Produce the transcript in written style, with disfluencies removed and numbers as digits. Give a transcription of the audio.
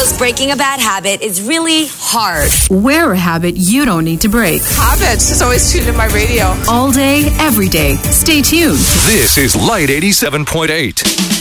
knows breaking a bad habit is really hard. Wear a habit you don't need to break. Habits is always tuned in my radio. All day, every day. Stay tuned. This is Light 87.8.